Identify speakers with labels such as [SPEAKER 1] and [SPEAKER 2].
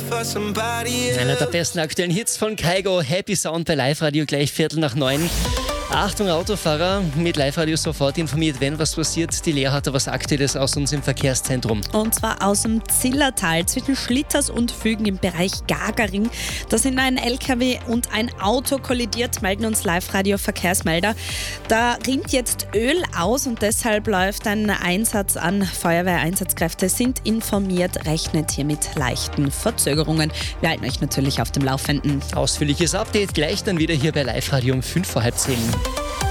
[SPEAKER 1] Einer der besten aktuellen Hits von Kygo, Happy Sound bei Live-Radio, gleich 8:45. Achtung Autofahrer, mit Live-Radio sofort informiert, wenn was passiert. Die Lea hat da was Aktuelles aus uns im Verkehrszentrum.
[SPEAKER 2] Und zwar aus dem Zillertal zwischen Schlitters und Fügen im Bereich Gagaring. Da sind ein LKW und ein Auto kollidiert, melden uns Live-Radio Verkehrsmelder. Da rinnt jetzt Öl aus und deshalb läuft ein Einsatz an. Feuerwehreinsatzkräfte sind informiert, rechnet hier mit leichten Verzögerungen. Wir halten euch natürlich auf dem Laufenden.
[SPEAKER 1] Ausführliches Update gleich dann wieder hier bei Live-Radio um 5:10.